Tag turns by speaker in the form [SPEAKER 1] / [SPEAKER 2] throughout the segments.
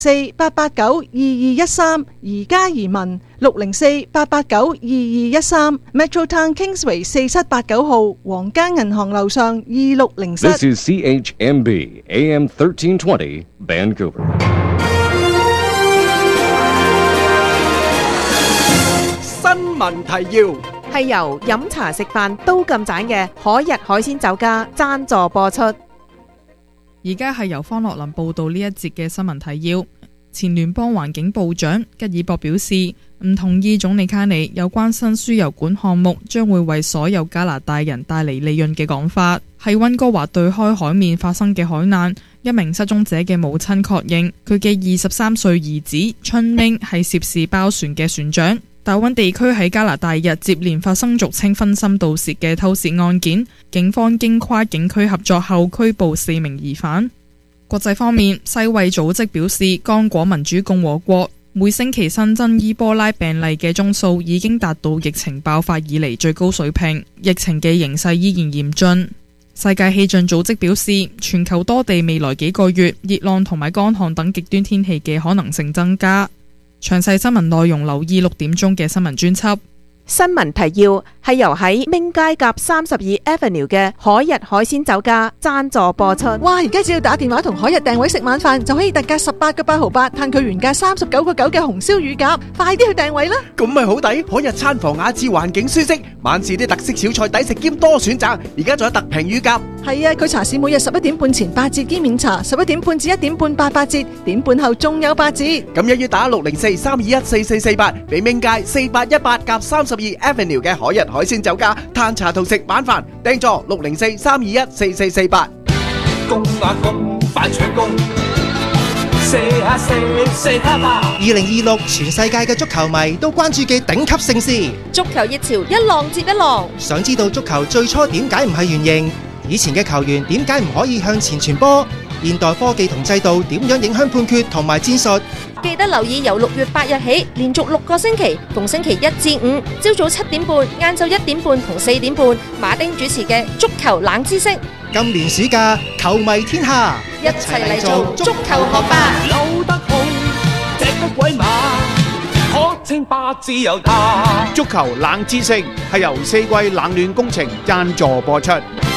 [SPEAKER 1] 604-889-2213，而家移民604-889-2213 Metro Town Kingsway 4789號皇家銀行樓上2604。
[SPEAKER 2] This is CHMB AM 1320 Vancouver。
[SPEAKER 3] 新聞提要
[SPEAKER 4] 係由飲茶食飯都咁盞嘅海逸海鮮酒家贊助播出。
[SPEAKER 5] 而家係由方樂林報道呢一節嘅新聞提要。前聯邦環境部長吉爾博表示，唔同意總理卡尼有關新輸油管項目將會為所有加拿大人帶嚟利潤嘅講法。喺溫哥華對開海面發生嘅海難，一名失蹤者嘅母親確認佢嘅23歲兒子春明係涉事包船嘅船長。大溫地區喺加拿大日接連發生俗稱分心盜竊嘅偷竊案件，警方經跨境區合作後拘捕4名疑犯。國際方面，世衛組織表示，剛果民主共和國每星期新增伊波拉病例嘅宗數已經達到疫情爆發以嚟最高水平，疫情嘅形勢依然嚴峻。世界氣象組織表示，全球多地未來幾個月熱浪同埋乾旱等極端天氣嘅可能性增加。詳細新聞內容留意6點鐘嘅新聞專輯。
[SPEAKER 4] 新聞提要係由喺明街夾32 Avenue 嘅海逸海鮮酒家贊助播出。
[SPEAKER 1] 哇！而家只要打電話同海逸訂位食晚飯，就可以特價18個8毫8，嘆佢原價39個9嘅紅燒乳鴿。快啲去訂位啦！
[SPEAKER 3] 咁咪好抵，海逸餐房雅致，環境舒適，晚市啲特色小菜抵食兼多選擇。而家仲有特平乳鴿。
[SPEAKER 1] 係啊，佢茶市每日11點半前8折兼免茶，11點半至1點半8折，點半後仲有8折。
[SPEAKER 3] 咁一於打604-321-4448，俾明街4818夾32 Avenue 嘅海逸海鮮酒家嘆茶同食晚飯，訂座604-321-4448。
[SPEAKER 6] 公啊公，快搶工！射下射，射下吧
[SPEAKER 7] ！2026全世界嘅足球迷都關注嘅頂級盛事，
[SPEAKER 4] 足球熱潮一浪接一浪。
[SPEAKER 7] 想知道足球最初點解唔係圓形？以前嘅球員點解唔可以向前傳波？現代科技同制度點樣影響判決同埋戰術？
[SPEAKER 4] 記得留意由6月8日起，連續6個星期，逢星期1至5，朝早7點半、晏晝1點半同4點半，馬丁主持嘅足球冷知識。
[SPEAKER 7] 今年暑假，球迷天下，
[SPEAKER 4] 一齊嚟做足球學霸。
[SPEAKER 6] 扭得好，隻得鬼馬，可稱霸自由他。
[SPEAKER 8] 足球冷知識係由4季冷暖工程贊助播出。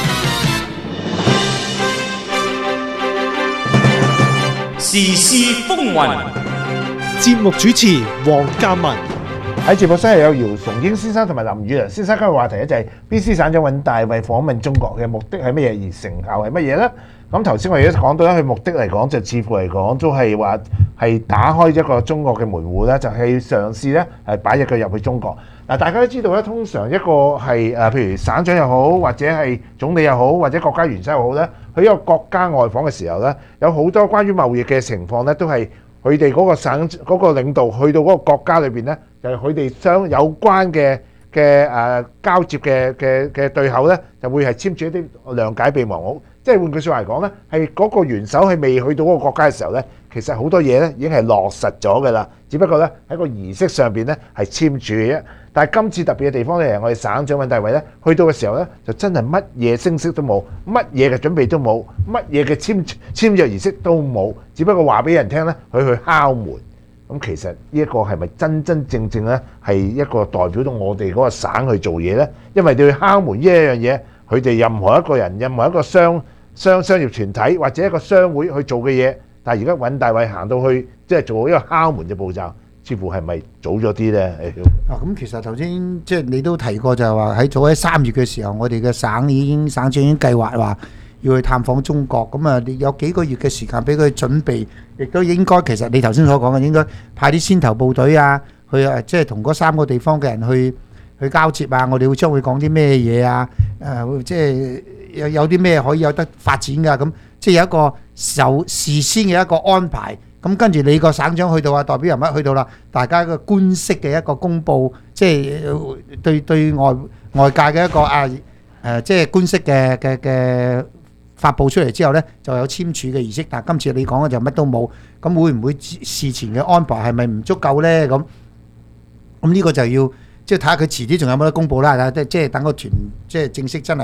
[SPEAKER 6] 時事風雲，
[SPEAKER 9] 節目主持黃嘉文。喺節目室有姚崇英先生同埋林宇良先生。今日話題咧就係 BC 省長尹大衛訪問中國嘅目的係乜嘢，而成效係乜嘢呢？咁頭先我哋都講到咧，佢目的嚟講就似乎嚟講都係話係打開一個中國嘅門戶咧，就係嘗試咧係擺隻腳入去中國。嗱，大家都知道咧，通常一個係譬如省長又好，或者係總理又好，或者國家元首又好咧，去一個國家外訪嘅時候咧，有好多關於貿易嘅情況咧，都係佢哋嗰個省嗰個領導去到嗰個國家裏邊咧，就係佢哋相有關嘅交接嘅對口咧，就會係簽署一啲諒解備忘錄。即係換句説話嚟講咧，係嗰個元首係未去到嗰個國家嘅時候咧，其實好多嘢咧已經係落實咗㗎啦。只不過咧喺個儀式上邊咧係簽署嘅啫。但係今次特別嘅地方咧，我哋省長尹大衛咧去到嘅時候咧，就真係乜嘢聲色都冇，乜嘢嘅準備都冇，乜嘢嘅簽約儀式都冇。只不過話俾人聽咧，佢去敲門。咁其實呢一個係咪真真正正咧係一個代表到我哋嗰個省去做嘢咧？因為你去敲門呢一樣嘢，佢哋任何一個人、任何一個商業團體或者一個商會去做嘅嘢，但係而家尹大衛行到去即係做一個敲門嘅步驟，似乎係咪早咗啲咧？
[SPEAKER 10] 咁其實頭先即係你都提過，就係話喺早喺3月嘅時候，我哋嘅省長已經計劃話要去探訪中國，咁啊有幾個月嘅時間俾佢準備，亦都應該其實你頭先所講嘅應該派啲先頭部隊啊，去即係同嗰3個地方嘅人去交接啊，我哋會將會講啲咩嘢啊？即係有啲咩可以有得發展㗎？咁即係有一個事先嘅一個安排。咁跟住你個省長去到啊，代表人物去到啦，大家個官式嘅一個公佈，即係對外界嘅一個即係官式嘅發布出嚟之後呢，就有簽署嘅儀式。但係今次你講嘅就乜都冇，咁會唔會事前嘅安排係咪唔足夠呢？咁呢個就要即係睇下佢遲啲仲有冇得公佈啦。即係等個團即係正式真係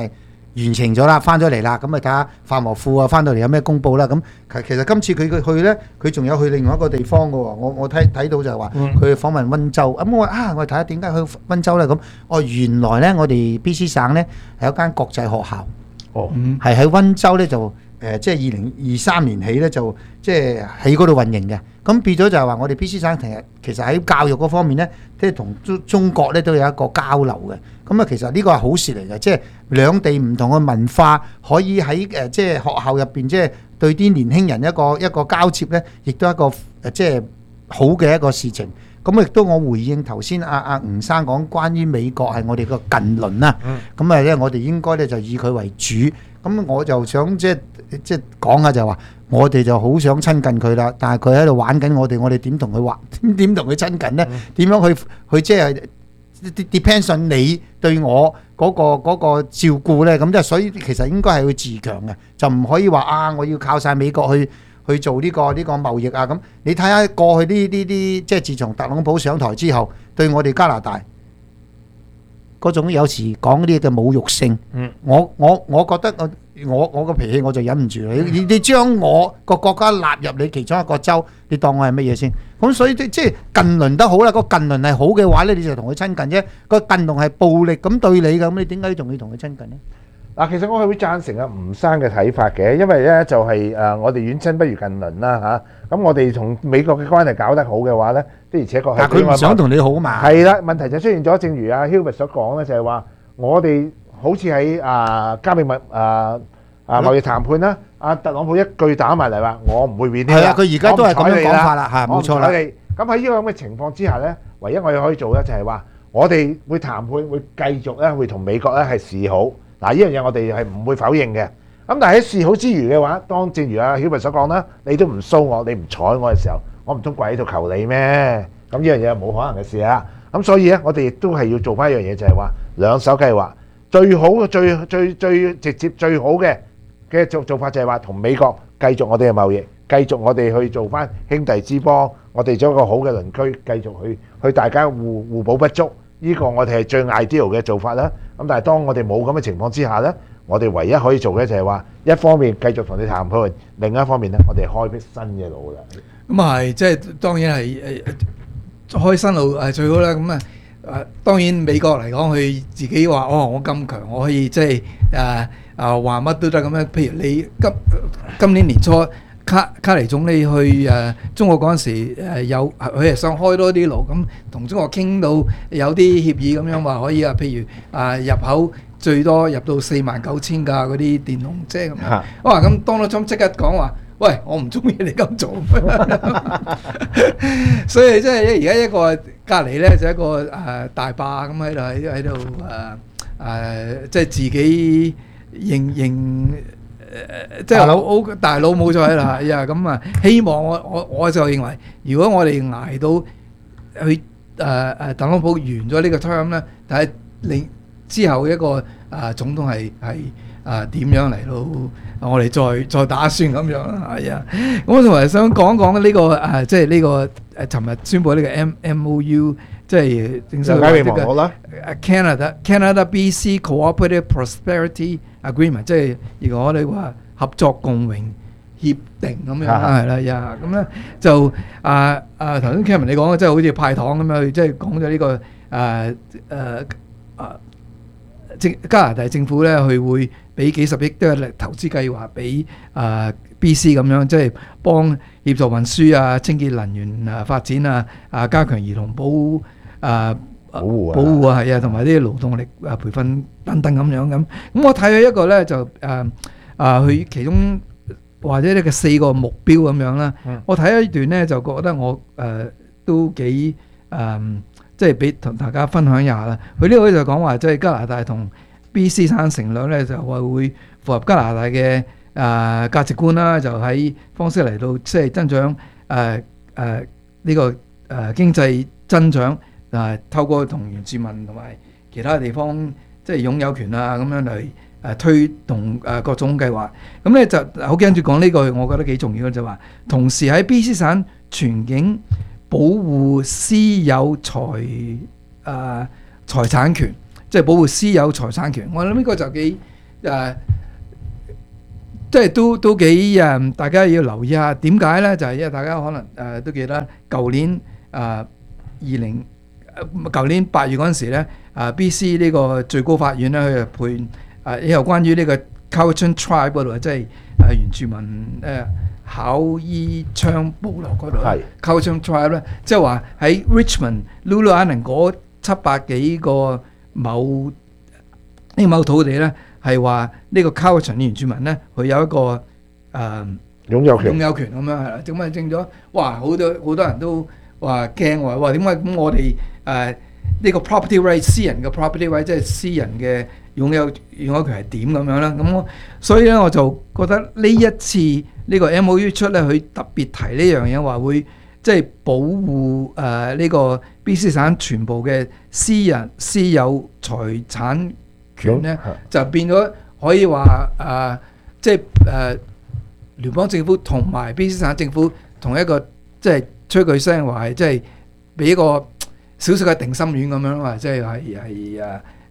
[SPEAKER 10] 完成咗啦，翻咗嚟啦，咁啊睇下法和庫啊翻到嚟有咩公佈啦。咁其實今次佢去咧，佢仲有去另外一個地方嘅喎。我睇到就係話佢訪問溫州。咁我睇下點解去溫州咧？咁原來咧我哋 BC 省咧係一間國際學校，係喺溫州咧就即係2023年起咧就即係喺嗰度運營嘅。咁變咗就係話我哋 BC 省其實喺教育嗰方面咧，即係同中國咧都有一個交流嘅。咁啊，其實呢個係好事嚟嘅，即係兩地唔同嘅文化可以喺即係學校入邊，即係對啲年輕人一個交接咧，亦都係一個即係好嘅一個事情。咁亦都我回應頭先阿吳生講關於美國係我哋個近鄰啦。咁啊咧，我哋應該咧就以佢為主。咁我就想即係講下就係話，我哋就好想親近佢啦，但係佢喺度玩緊我哋點同佢玩？點同佢親近咧？點樣去即係？depends on 你對我嗰個照顧咧，咁即係所以其實應該係要自強嘅，就唔可以話我要靠晒美國去做呢個貿易啊咁。你睇下過去呢啲即係自從特朗普上台之後，對我哋加拿大嗰種有時講啲嘅侮辱性，我覺得我個脾氣我就忍唔住啦。你將我個國家納入你其中一個州，你當我係乜嘢先？咁所以即係近鄰得好啦。個近鄰係好嘅話咧，你就同佢親近啫。個近鄰係暴力咁對你嘅，咁你點解仲要同佢親近呢？
[SPEAKER 9] 嗱，其實我係會贊成吳生嘅睇法嘅，因為咧就係我哋遠親不如近鄰啦嚇。咁我哋同美國嘅關係搞得好嘅話咧，的而且確係。但係佢唔想同你好嘛？係啦，問題就出現咗，正如阿 Hubert 所講咧，就係話我哋好似喺加美貿易談判啦，特朗普一句打埋嚟話，我唔會變添啦。係啊，佢而家都係咁樣講法啦，係冇錯啦。咁喺呢個咁嘅情況之下咧，唯一我哋可以做咧就係話，我哋會談判，會繼續咧會同美國咧係示好。嗱，呢樣嘢我哋係唔會否認嘅。咁但係喺示好之餘嘅話，當正如阿 Hubert 所講啦，你都唔騷我，你唔睬我嘅時候，我唔通跪喺度求你咩？咁呢樣嘢係冇可能嘅事啊。咁所以咧，我哋亦都係要做翻一樣嘢，就係話兩手計劃，最好嘅最直接最好嘅做法就係話同美國繼續我哋嘅貿易，繼續我哋去做翻兄弟之邦，我哋做一個好嘅鄰居，繼續去大家互補不足，呢個我哋係最 ideal 嘅做法啦。咁但係當我哋冇咁嘅情況之下呢，我哋唯一可以做嘅就係話，一方面繼續同你談判，另一方面呢，我哋開闢新嘅路啦。
[SPEAKER 11] 咁啊係，即係當然係開新路係最好啦。咁當然美國嚟講，佢自己話我咁強，我可以即係話乜都得咁樣。譬如你今年年初卡尼總理去中國嗰陣時佢係想開多啲路，咁同中國傾到有啲協議咁樣話可以譬如入口最多入到49,000架嗰啲電動車咁樣。哇！咁 Donald Trump 即刻講話，喂，我唔中意你咁做。所以即係而家一個隔離咧就一個大霸咁喺度即係自己認即係大佬冇咗啦。咁啊，希望我就認為，如果我哋捱到去特朗普完咗呢個 term 咧，但係你之後一個總統係點樣嚟到我哋再打算咁樣啦。係啊，咁我同埋想講講呢個即係呢個尋日宣布呢個 MOU， 即係正式嘅呢個 Canada BC Cooperative Prosperity Agreement， 即係如果我哋話合作共榮協定咁樣係啦呀。咁咧就頭先 Kevin 你講嘅即係好似派糖咁樣，即係講咗呢個加拿大政府咧，佢會俾幾十億都係投資計劃俾BC 咁樣，即係幫協助運輸清潔能源發展加強兒童保護係同埋啲勞動力培訓等等咁樣咁。咁我睇咗一個咧就佢其中或者呢個4個目標咁樣啦。我睇咗一段咧就覺得我都幾即係俾同大家分享一下啦。佢呢個就講話，即係加拿大同 BC 省承諾咧，就話會符合加拿大嘅價值觀啦，就喺方式嚟到即係增長呢個經濟增長透過同原住民同埋其他地方即係擁有權咁樣嚟推動各種計劃。咁咧就好跟住講呢個，我覺得幾重要嘅就話，同時喺 BC 省全境保護私有財產權，即係保護私有財產權。我諗呢個就幾即係都幾大家要留意下點解咧？就係因為大家可能都記得舊年舊年8月嗰陣時咧，BC 呢個最高法院咧，佢就判有關於呢個 Cowichan Tribe 嗰度，即係原住民考伊昌部落嗰度 Cowichan Tribe 咧，即係話喺 Richmond、Lulu Island 嗰700幾個某土地咧，係話呢個 Cowichan 原住民咧，佢有一個
[SPEAKER 9] 擁有權
[SPEAKER 11] 咁樣係啦，咁啊證咗，哇！好多人都話驚喎，話點解咁我哋呢個 property right 私人嘅 property right 即係私人嘅擁有權係點咁樣啦？咁所以咧我就覺得呢一次呢個 MOU 出咧，佢特別提呢樣嘢，話會即係保護呢個 BC 省全部嘅私有財產權咧，就變咗可以話即係聯邦政府同埋 BC 省政府同一個即係吹句聲話係即係俾一個少少嘅定心丸咁樣話，即係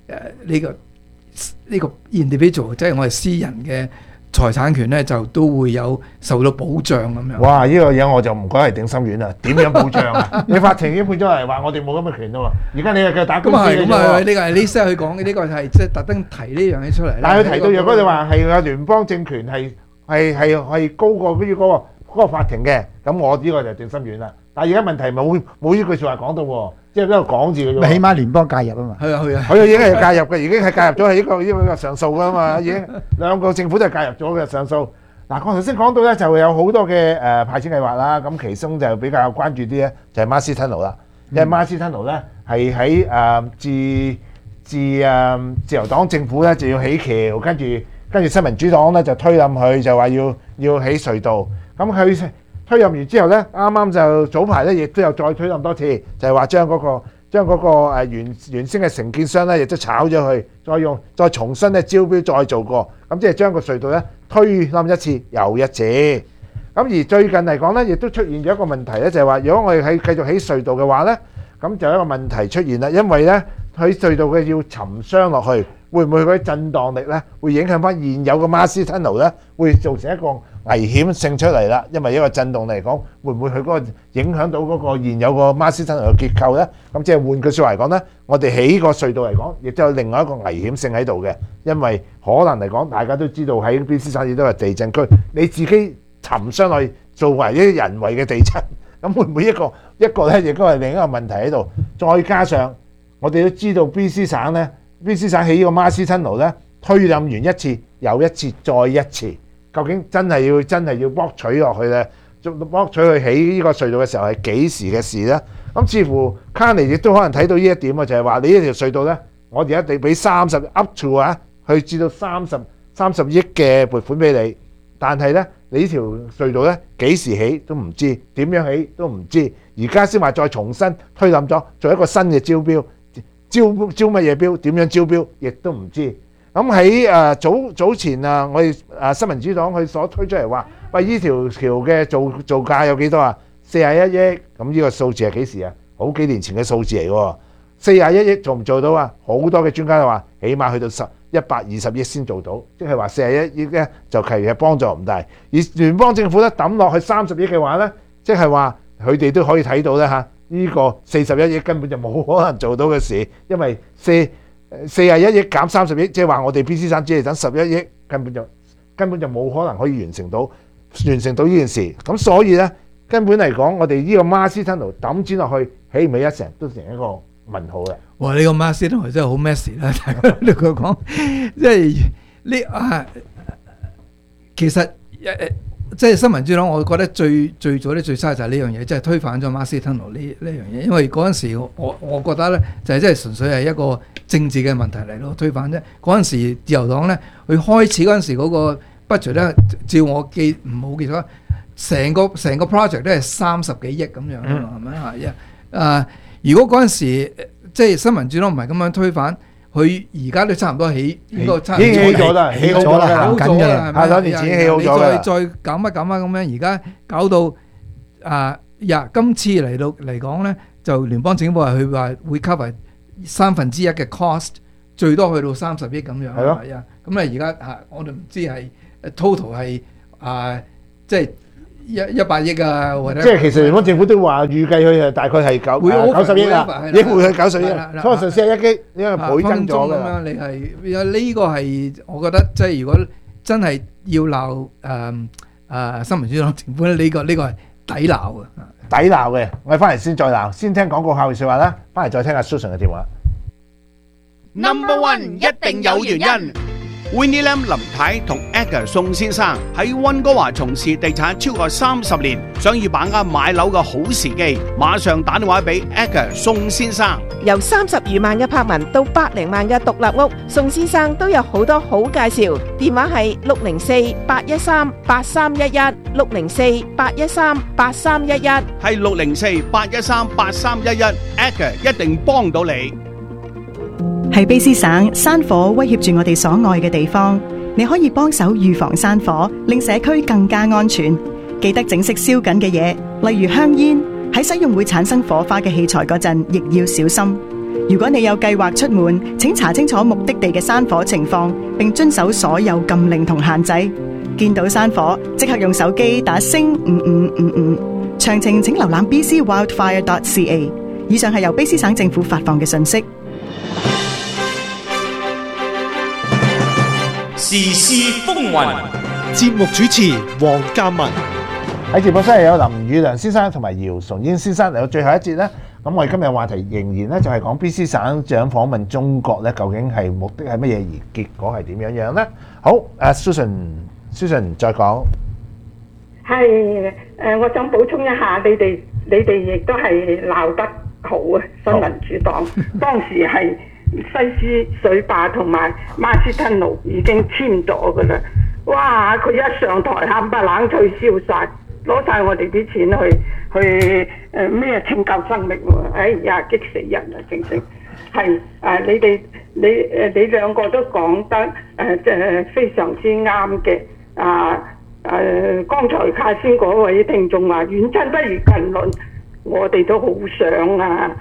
[SPEAKER 11] 呢個 individual 即係我哋私人嘅財產權咧，就都會有受到保障咁樣。
[SPEAKER 9] 哇！呢個嘢我就唔覺得係定心丸啦，點樣保障啊？你法庭已經判咗嚟話我哋冇咁嘅權啦喎，而家你又繼續打官司嘅啫喎。
[SPEAKER 11] 咁啊，呢個係 Lisa 佢講嘅，呢個係即係特登提呢樣嘢出嚟。
[SPEAKER 9] 但係佢提到若果你話係個聯邦政權係高過嗰個法庭嘅，咁我呢個就定心丸啦。但係而家問題冇呢句説話講到喎，即係一個講字嘅啫。
[SPEAKER 10] 起碼聯邦介入啊嘛。
[SPEAKER 11] 係啊，
[SPEAKER 9] 佢已經係介入嘅，已經係介入咗係呢個上訴㗎嘛，已經兩個政府都係介入咗嘅上訴。嗱，我頭先講到咧就有好多嘅派錢計劃啦，咁其中就比較關注啲咧就係 Marcy Tunnel 啦，因為 Marcy Tunnel 咧係喺自由黨政府咧就要起橋，跟住新民主黨咧就推冧佢，就話要起隧道。咁佢推冧完之後咧，啱啱就早排咧亦都有再推冧多次，就係話將嗰個原先嘅承建商咧亦都炒咗佢，再重新咧招標再做過，咁即係將個隧道咧推冧一次又一次。咁而最近嚟講咧，亦都出現咗一個問題咧，就係話如果我哋繼續起隧道嘅話咧，咁就有一個問題出現啦，因為咧佢隧道嘅要沉箱落去，會唔會嗰啲震盪力咧會影響翻現有嘅 Marcy Tunnel 咧，會造成一個危險性出嚟啦？因為一個震動嚟講，會唔會佢嗰個影響到嗰個現有個 Marcy Tunnel 嘅結構咧？咁即係換句説話嚟講咧，我哋起個隧道嚟講，亦都有另外一個危險性喺度嘅，因為可能嚟講，大家都知道喺 BC 省亦都係地震區，你自己沉箱去作為一啲人為嘅地震，咁會唔會一個咧亦都係另一個問題喺度？再加上我哋都知道 BC 省咧，BC 省起呢個 Marcy Tunnel 咧，推冧完一次又一次再一次，究竟真係要剝取落去咧？剝取去起呢個隧道嘅時候係幾時嘅事咧？咁似乎 Carney 亦都可能睇到呢一點啊，就係話你呢條隧道咧，我哋一定俾30 up to 去至到30億嘅撥款俾你，但係咧你呢條隧道咧幾時起都唔知，點樣起都唔知，而家先話再重新推冧咗，做一個新嘅招標，招乜嘢標，點樣招標亦都唔知。咁喺早前我哋新民主黨佢所推出嚟話，喂，呢條橋嘅造價有幾多啊？41億，咁呢個數字係幾時啊？好幾年前嘅數字嚟喎。41億做唔做到啊？好多嘅專家都話，起碼去到120億先做到，即係話41億咧就其實幫助唔大。而聯邦政府咧抌落去30億嘅話咧，即係話佢哋都可以睇到咧嚇，呢個41億根本就冇可能做到嘅事，因為41億減30億，即係話我哋 BC 省只係等11億，根本就冇可能可以完成到呢件事。咁所以咧，根本嚟講，我哋呢個 Marcy Tunnel 抌錢落去，起唔起一成都成一個問號嘅。
[SPEAKER 11] 哇！呢個 Marcy Tunnel 真係好 messy 啦，大家都講，即係其實即係新民主黨，我覺得最早咧最差就係呢樣嘢，即係推反咗 Marcy Tunnel 呢樣嘢。因為嗰陣時我覺得咧就係真係純粹係一個政治嘅問題嚟咯，推反啫。嗰陣時自由黨咧，佢開始嗰陣時嗰個 budget 咧，照我唔好記錯，成個 project 都係30幾億咁樣，係咪啊？如果嗰陣時即係新民主黨唔係咁樣推反，佢而家都差唔多起呢個差唔多
[SPEAKER 9] 已經起咗啦，起好咗啦，行緊嘅啦，係2年前已經起好咗啦。
[SPEAKER 11] 再減乜咁樣，而家搞到今次嚟講咧，就聯邦政府話佢話會 cover1/3嘅 cost， 最多去到30億咁樣。
[SPEAKER 9] 係咯，
[SPEAKER 11] 係啊，咁啊而家我哋唔知係 total 係即係100億啊，或者
[SPEAKER 9] 即係其實聯邦政府都話預計佢係大概係90億啦，已經會去90億啦，初時41億，因為倍增咗㗎啦。
[SPEAKER 11] 你係呢個係我覺得即係如果真係要鬧新民主黨政府咧，呢個係抵鬧嘅，
[SPEAKER 9] 抵鬧嘅。我哋翻嚟先再鬧，先聽廣告後説話啦，翻嚟再聽阿 Susan 嘅電話。
[SPEAKER 8] Number One 一定有原因。Winnie Lam 林太同 Edgar 宋先生喺溫哥華從事地產超過30年，想要把握買樓嘅好時機，馬上打電話俾 Edgar 宋先生。
[SPEAKER 12] 由30餘萬嘅柏文到百零萬嘅獨立屋，宋先生都有好多好介紹。電話係604-813-8311 604-813-8311，
[SPEAKER 8] 係604-813-8311 Edgar 一定幫到你。
[SPEAKER 13] 喺卑詩省，山火威脅住我哋所愛嘅地方，你可以幫手預防山火，令社區更加安全。記得整熄燒緊嘅嘢，例如香煙。喺使用會產生火花嘅器材嗰陣，亦要小心。如果你有計劃出門，請查清楚目的地嘅山火情況，並遵守所有禁令同限制。見到山火，即刻用手機打星5555。詳情請瀏覽 bcwildfire.ca。以上係由卑詩省政府發放嘅信息。
[SPEAKER 14] 時事風雲，
[SPEAKER 9] 節目主持黃嘉文。喺直播室有林宇良先生同埋姚崇英先生嚟到最後一節咧。咁我哋今日話題仍然咧就係講 BC 省長訪問中國咧，究竟係目的係乜嘢，而結果係點樣樣咧？好，Susan 再講。
[SPEAKER 15] 係我想補充一下，你哋亦都係鬧得好啊！新民主黨當時係西斯水壩同埋馬斯吞路已經簽咗噶啦，哇！佢一上台冚唪冷脆燒晒，攞晒我哋啲錢去咩拯救生命喎！哎呀，激死人啊！正係你兩個都講得非常之啱嘅。剛才卡先嗰位聽眾話遠親不如近鄰，我哋都好想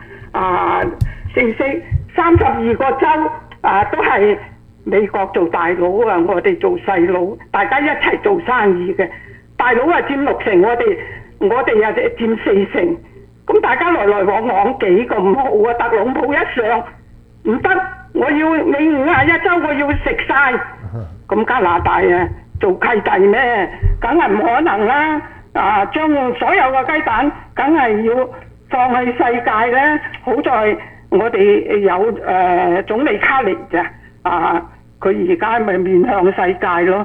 [SPEAKER 15] 32個州都係美國做大佬啊，我哋做細佬，大家一齊做生意嘅。大佬啊佔6成，我哋又佔4成，咁大家來來往往幾咁好啊！特朗普一上唔得，我要你51州我要食晒，咁加拿大做契弟咩？梗係唔可能啦！將所有嘅雞蛋梗係要放去世界咧。好在我哋有總理卡尼咋佢而家咪面向世界咯。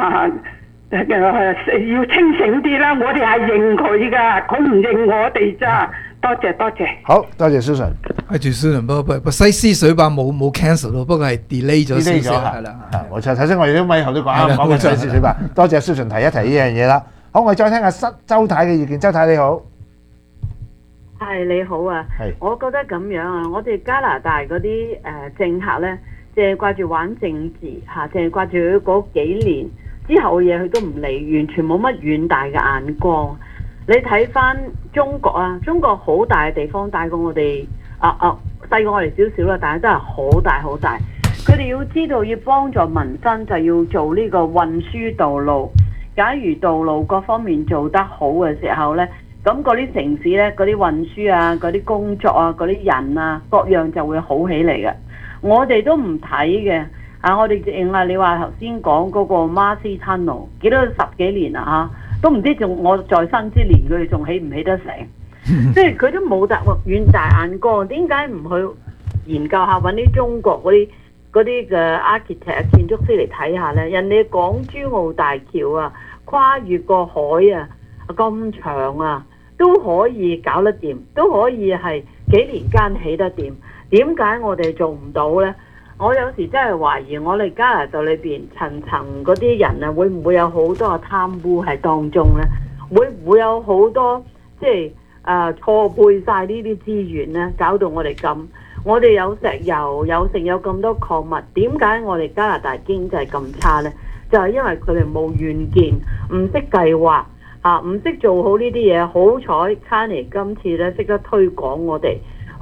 [SPEAKER 15] 要清醒啲啦！我哋係認佢噶，佢唔認我哋咋。多謝。
[SPEAKER 9] 好多謝 Susan。
[SPEAKER 11] 住 Susan， 不西斯水壩冇 cancel 咯，不過係 delay 咗少少係啦。
[SPEAKER 9] 冇錯，頭先我哋都咪後都講過西斯水壩。多謝 Susan 提一提呢樣嘢啦。好，我哋再聽下周太嘅意見。周太你好。
[SPEAKER 16] 係你好啊。我覺得咁樣啊，我哋加拿大嗰啲政客咧，淨係掛住玩政治淨係掛住嗰幾年之後嘅嘢，佢都唔理，完全冇乜遠大嘅眼光。你睇翻中國啊，中國好大嘅地方，大過我哋細過我哋少少啦，但係真係好大好大。佢哋要知道要幫助民生，就要做呢個運輸道路。假如道路各方面做得好嘅時候呢，咁嗰啲城市呢，嗰啲運輸啊，嗰啲工作啊，嗰啲人啊，各樣就會好起嚟嘅。我哋都唔睇嘅。我哋淨係你話頭先講嗰個馬斯吞路，幾多10幾年啦都唔知仲我在生之年佢哋仲起唔起得成？即係佢都冇遠大眼光，點解唔去研究下揾啲中國嗰啲嘅 architect 建築師嚟睇下呢？人哋港珠澳大橋跨越個海咁長都可以搞得掂，都可以係幾年間起得掂。點解我哋做唔到呢？我有時真係懷疑我哋加拿大裏邊層層嗰啲人會唔會有好多嘅貪污喺當中呢？會唔會有好多即係錯配晒呢啲資源呢？搞到我哋咁，我哋有石油有咁多礦物，點解我哋加拿大經濟咁差呢？就係因為佢哋冇遠見，唔識計劃唔識做好呢啲嘢。好彩卡尼今次呢識得推廣我哋。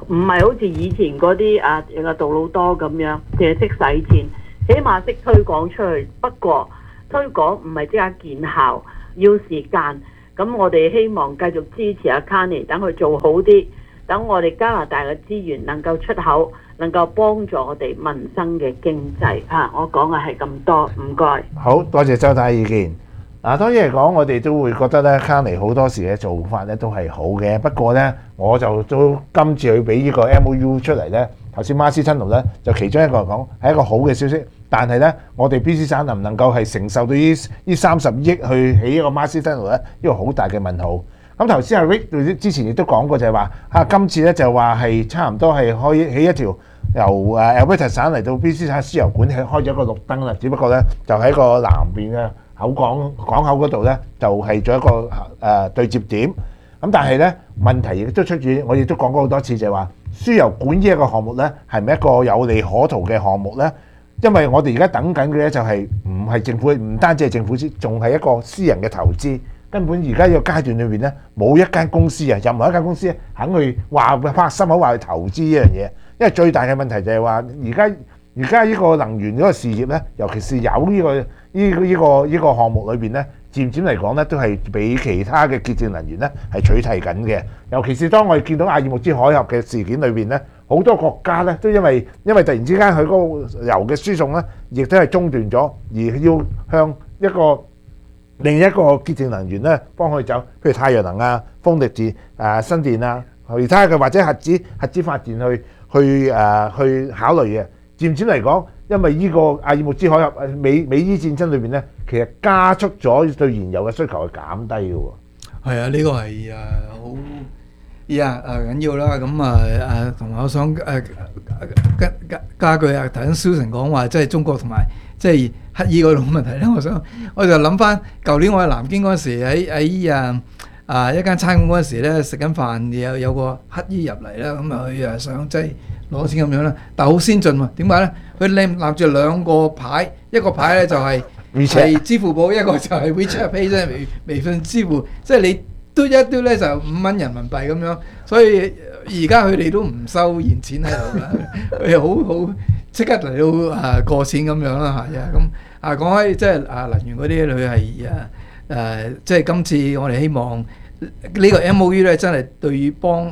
[SPEAKER 16] 唔係好似以前嗰啲杜魯多咁樣，淨係識使錢，起碼識推廣出去。不過推廣唔係即刻見效，要時間。咁我哋希望繼續支持阿 Carney，等佢做好啲，等我哋加拿大嘅資源能夠出口，能夠幫助我哋民生嘅經濟。我講嘅係咁多，唔該。
[SPEAKER 9] 好多謝周太意見。當然嚟講，我哋都會覺得咧，Carney好多時嘅做法咧都係好嘅。不過咧，我就都今次佢俾呢個 MOU 出嚟咧，頭先 Marcy Tunnel 咧就其中一個講係一個好嘅消息。但係咧，我哋 BC 省能唔能夠係承受到呢30億去起一個 Marcy Tunnel 咧，呢個好大嘅問號。咁頭先阿 Rick 之前亦都講過就係話，今次咧就話係差唔多係可以起一條由Alberta 省嚟到 BC 省輸油管開咗一個綠燈啦。只不過咧就喺個南邊嘅港口嗰度咧就係做一個對接點。咁但係咧問題亦都出現，我亦都講過好多次就係話輸油管呢一個項目咧係咪一個有利可圖嘅項目咧？因為我哋而家等緊嘅咧就係唔係政府，唔單止係政府資，仲係一個私人嘅投資。根本而家呢個階段裏邊咧，冇一間公司任何一間公司肯去拍心口話去投資呢樣嘢。因為最大嘅問題就係話，而家呢個能源嗰個事業咧，尤其是有呢個項目裏邊咧，漸漸嚟講咧，都係比其他嘅潔淨能源咧係取替緊嘅。尤其是當我哋見到阿爾木茲海峽嘅事件裏邊咧，好多國家咧都因為突然之間佢嗰個油嘅輸送咧，亦都係中斷咗，而要向另一個潔淨能源咧幫佢走，譬如太陽能啊、風力新電啊，其他嘅或者核子發電去考慮嘅。漸漸嚟講，因為呢個阿爾木茲海峽美伊戰爭裏邊咧，其實加速咗對燃油嘅需求係減低嘅喎。
[SPEAKER 11] 係啊，呢個係好緊要啦。咁同埋我想加句頭先Susan講話，即係中國同埋即係乞衣嗰種問題咧。我就諗翻舊年我喺南京嗰陣時，喺一間餐館嗰陣時咧，食緊飯有個乞衣入嚟啦，咁佢想即係攞錢咁樣啦，但係好先進喎。點解咧？佢攬住兩個牌，一個牌咧就係支付寶，一個就係 WeChat Pay 即係微信支付，即係你嘟一嘟咧就5蚊人民幣咁樣。所以而家佢哋都唔收現錢喺度啦，佢好即刻嚟到過錢咁樣啦嚇。咁講開即係能源嗰啲，佢係即係今次我哋希望呢個 MOU 咧真係對於幫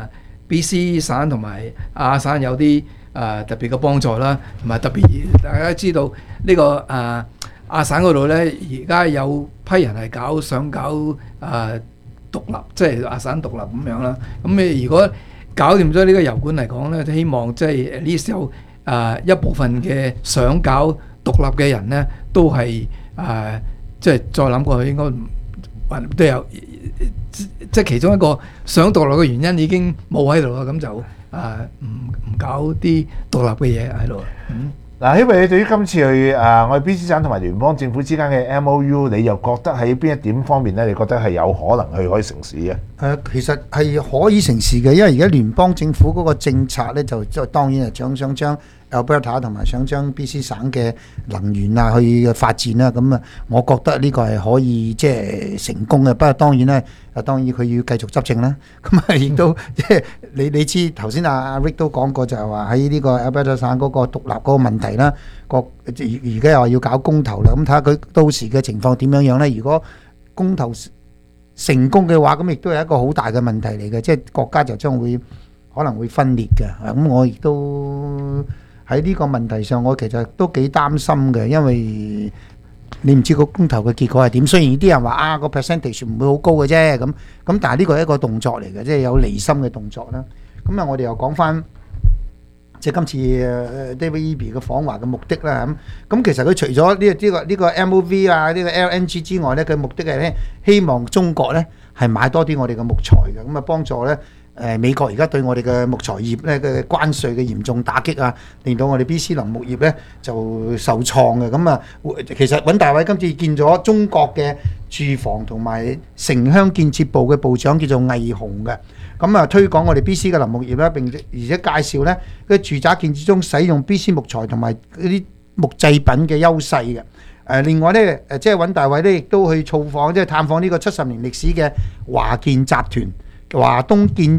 [SPEAKER 11] BC 省同埋亞省有啲特別嘅幫助啦，同埋特別大家知道呢個亞省嗰度咧，而家有批人係想搞獨立，即係亞省獨立咁樣啦。咁你如果搞掂咗呢個油管嚟講咧，希望即係呢時候一部分嘅想搞獨立嘅人咧，都係即係再諗過去應該都有。即係其中一個想獨立嘅原因已經冇喺度啦，咁就唔搞啲獨立嘅嘢喺度。
[SPEAKER 9] 嗱，因為你對於今次去我哋 BC 省同埋聯邦政府之間嘅 MOU， 你又覺得喺邊一點方面咧？你覺得係有可能去可以成事嘅？
[SPEAKER 10] 其實係可以成事嘅，因為而家聯邦政府嗰個政策咧，就當然係想將 Alberta 同埋想將 BC 省嘅能源去發展啦。咁我覺得呢個係可以即係成功嘅。不過當然咧，當然佢要繼續執政啦。咁亦都即係你知頭先阿 Rick 都講過，就係話喺呢個 Alberta 省嗰個獨立嗰個問題啦。而家又話要搞公投啦，咁睇下佢到時嘅情況點樣咧？如果公投成功嘅話，咁亦都係一個好大嘅問題嚟嘅，即係國家就將會可能會分裂嘅。咁我亦都喺呢個問題上，我其實都幾擔心嘅，因為你唔知個公投嘅結果係點。雖然啲人話個 percentage 唔會好高嘅啫，咁但係呢個係一個動作嚟嘅，即係有離心嘅動作啦。咁我哋又講翻即係今次David Eby 嘅訪華嘅目的啦。咁其實佢除咗呢個 MOV 呢個 LNG 之外咧，佢目的係咧希望中國咧係買多啲我哋嘅木材嘅，咁幫助咧美國而家對我哋嘅木材業咧嘅關稅嘅嚴重打擊令到我哋 BC 林木業咧就受創嘅。咁其實尹大偉今次見咗中國嘅住房同埋城鄉建設部嘅部長叫做魏鴻嘅。咁推廣我哋 BC 嘅林木業啦，並且介紹咧嘅住宅建設中使用 BC 木材同埋嗰啲木製品嘅優勢嘅。另外咧即係尹大偉咧亦都去造訪，即係探訪呢個70年歷史嘅華建集團、華東建築設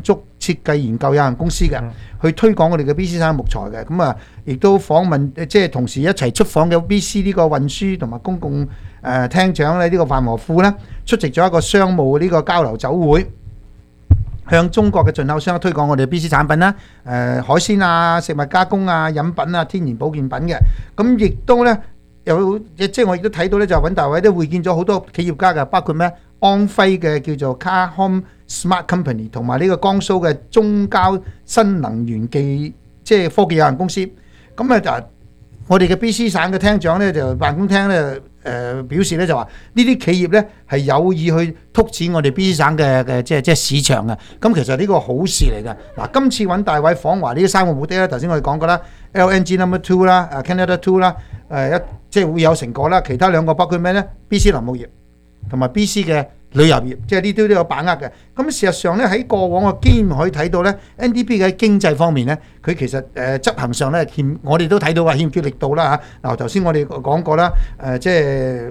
[SPEAKER 10] 設計研究有限公司嘅，去推廣我哋嘅 BC 省木材嘅。咁啊，亦都訪問即係同時一齊出訪嘅 BC 呢個運輸同埋公共廳長咧，呢個范和富咧出席咗一個商務呢個交流酒會，向中國嘅進口商推廣我哋 BC 產品啦，海鮮啊、食物加工啊、飲品啊、天然保健品嘅。咁亦都咧有即係我亦都睇到咧，就尹大偉都會見咗好多企業家嘅，包括咩安徽嘅叫做 Car Home Smart Company， 同埋呢個江蘇嘅中交新能源即係科技有限公司。咁啊就我哋嘅 BC 省嘅廳長咧就辦公廳咧表示咧就話呢啲企業咧係有意去拓展我哋 BC 省嘅即係市場嘅。咁其實呢個好事嚟嘅。嗱，今次尹大偉訪華呢3個目的咧，頭先我哋講過啦 ，LNG Number 2啦，Canada 2啦，即係會有成果啦。其他2個包括咩咧 ？BC 林務業同埋 BC 嘅旅遊業，即係呢啲都有把握嘅。咁事實上咧，喺過往嘅經驗可以睇到咧 ，NDP 嘅經濟方面咧，佢其實執行上咧我哋都睇到話欠缺力度啦嚇。嗱，頭先我哋講過啦，即係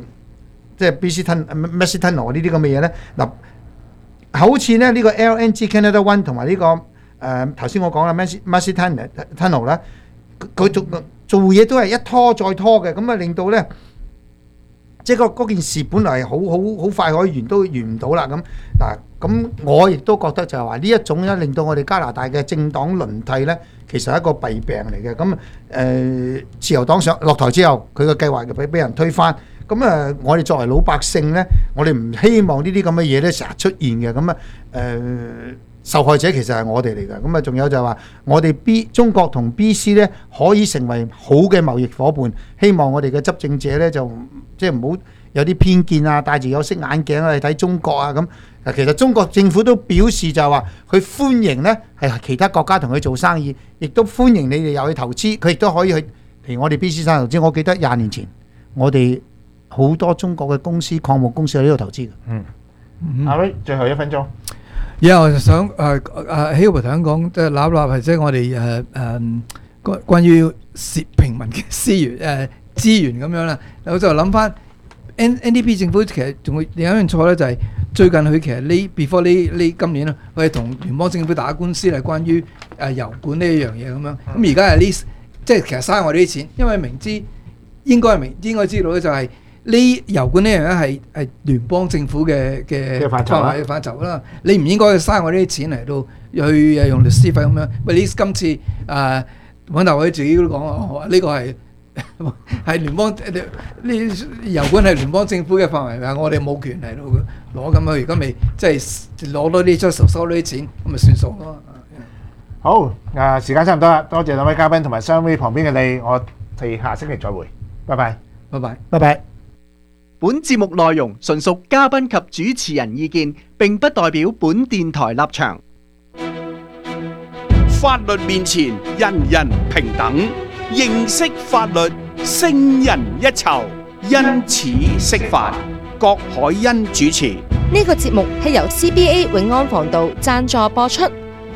[SPEAKER 10] BC Massey Tunnel 呢啲咁嘅嘢咧，嗱，好似咧呢個 LNG Canada One 同埋呢個頭先我講啦 Massey Tunnel 啦，佢做嘢都係一拖再拖嘅，咁啊令到咧。即係嗰件事本來係好快可以完，都完唔到啦咁嗱。咁我亦都覺得就係話呢一種咧，令到我哋加拿大嘅政黨輪替咧，其實係一個弊病嚟嘅。咁自由黨上落台之後，佢嘅計劃就俾人推翻。咁我哋作為老百姓咧，我哋唔希望呢啲咁嘅嘢咧成日出現嘅。咁受害者其實係我哋嚟嘅。咁仲有就係話我哋中國同 BC 咧可以成為好嘅貿易伙伴。希望我哋嘅執政者咧就即係唔好有啲偏見啊，戴住有色眼鏡啊去睇中國啊咁。其實中國政府都表示就係話佢歡迎咧係其他國家同佢做生意，亦都歡迎你哋又去投資。佢亦都可以去譬如我哋 BC 省投資。我記得20年前我哋好多中國嘅公司礦務公司喺呢度投資嘅。
[SPEAKER 9] 阿威，最後1分鐘。
[SPEAKER 11] 而家我就想Hilbert 想講，即係立係即係我哋關於平民嘅資源咁樣啦。我就諗翻 NDP 政府其實仲會有一樣錯咧，就係最近佢其實before 呢今年啦，佢係同聯邦政府打官司係關於油管呢一樣嘢咁樣。咁而家係呢，即係其實嘥我哋啲錢，因為明知應該知道咧，就係呢油管呢樣嘢係聯邦政府嘅範疇啦。你唔應該嘥我哋啲錢嚟到去用律師費咁樣。喂，你今次尹大偉自己都講呢個係聯邦呢油管係聯邦政府嘅範圍㗎，我哋冇權嚟到攞咁啊！而家咪即係攞多啲出收多啲錢，咁咪算數咯。
[SPEAKER 9] 好，時間差唔多啦，多謝兩位嘉賓同埋雙位旁邊嘅你，我哋下星期再會，拜拜，
[SPEAKER 11] 拜拜，
[SPEAKER 10] 拜拜。
[SPEAKER 3] 本節目內容純屬嘉賓及主持人意見，並不代表本電台立場。
[SPEAKER 8] 法律面前，人人平等。認識法律，勝人一籌。因此識法。郭海欣主持。
[SPEAKER 4] 呢個節目係由 CBA 永安防道贊助播出。